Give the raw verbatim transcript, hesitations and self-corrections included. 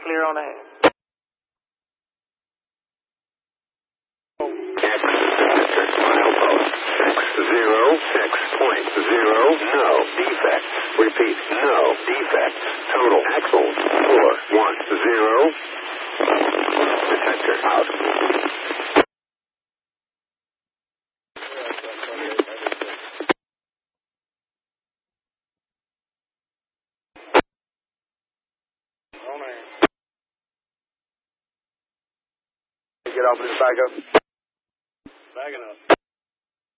clear on air. X, milepost, six zero six point zero, no defects. Repeat, no defects. Total axles, four one zero. Detector out. On air. Get off this back up. Backing up.